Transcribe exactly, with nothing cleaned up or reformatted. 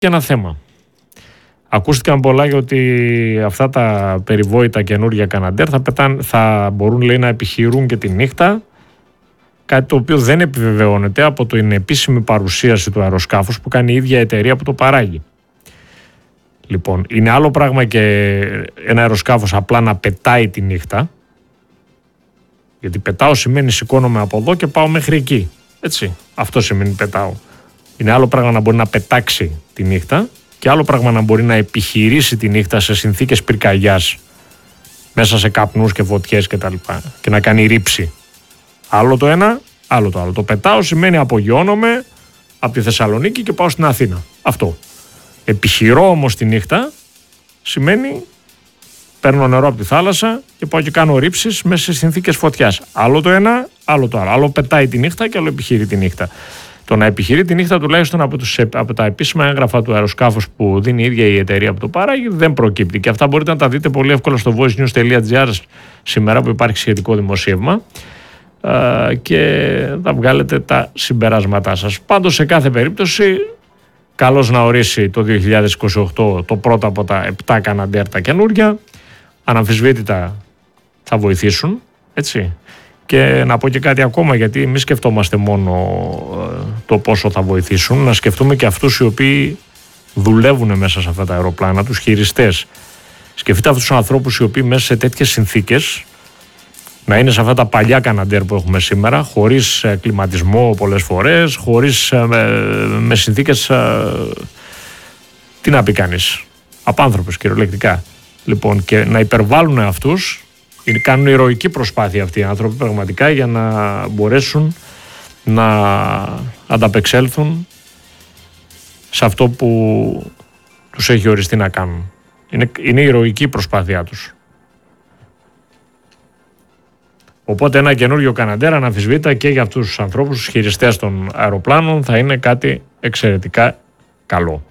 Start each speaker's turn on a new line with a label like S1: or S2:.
S1: και ένα θέμα. Ακούστηκαν πολλά για ότι αυτά τα περιβόητα καινούργια Καναντέρ θα, πετάν, θα μπορούν, λέει, να επιχειρούν και τη νύχτα, κάτι το οποίο δεν επιβεβαιώνεται από την επίσημη παρουσίαση του αεροσκάφους που κάνει η ίδια εταιρεία που το παράγει. Λοιπόν, είναι άλλο πράγμα και ένα αεροσκάφος απλά να πετάει τη νύχτα, γιατί πετάω σημαίνει σηκώνομαι από εδώ και πάω μέχρι εκεί. Έτσι, αυτό σημαίνει πετάω. Είναι άλλο πράγμα να μπορεί να πετάξει τη νύχτα και άλλο πράγμα να μπορεί να επιχειρήσει τη νύχτα σε συνθήκες πυρκαγιάς, μέσα σε καπνούς και φωτιές και τα λοιπά, και να κάνει ρήψη. Άλλο το ένα, άλλο το άλλο. Το πετάω σημαίνει απογειώνομαι από τη Θεσσαλονίκη και πάω στην Αθήνα. Αυτό. Επιχειρώ όμως τη νύχτα σημαίνει παίρνω νερό από τη θάλασσα και πάω και κάνω ρήψεις μέσα σε συνθήκες φωτιάς. Άλλο το ένα, άλλο το άλλο. Άλλο πετάει τη νύχτα και άλλο επιχειρεί τη νύχτα. Το να επιχειρεί τη νύχτα, τουλάχιστον από, τους, από τα επίσημα έγγραφα του αεροσκάφους που δίνει η ίδια η εταιρεία που το παράγει, δεν προκύπτει. Και αυτά μπορείτε να τα δείτε πολύ εύκολα στο voicenews.gr σήμερα που υπάρχει σχετικό δημοσίευμα και θα βγάλετε τα συμπεράσματά σας. Πάντως, σε κάθε περίπτωση, καλώς να ορίσει το δύο χιλιάδες είκοσι οκτώ το πρώτο από τα επτά Καναντέρ τα καινούρια. Αναμφισβήτητα θα βοηθήσουν, έτσι. Και να πω και κάτι ακόμα, γιατί μη σκεφτόμαστε μόνο το πόσο θα βοηθήσουν, να σκεφτούμε και αυτούς οι οποίοι δουλεύουν μέσα σε αυτά τα αεροπλάνα, τους χειριστές. Σκεφτείτε αυτούς τους ανθρώπους οι οποίοι μέσα σε τέτοιες συνθήκες, να είναι σε αυτά τα παλιά Καναντέρ που έχουμε σήμερα, χωρίς κλιματισμό πολλές φορές, χωρίς με, με συνθήκες, τι να πει κανείς, απάνθρωπες κυριολεκτικά. Λοιπόν, και να υπερβάλλουν αυτούς, κάνουν ηρωική προσπάθεια αυτοί οι άνθρωποι πραγματικά για να μπορέσουν να ανταπεξέλθουν σε αυτό που τους έχει οριστεί να κάνουν. Είναι, είναι ηρωική η προσπάθειά τους. Οπότε ένα καινούριο Καναντέρ αναμφισβήτητα και για αυτούς τους ανθρώπους, τους χειριστές των αεροπλάνων, θα είναι κάτι εξαιρετικά καλό.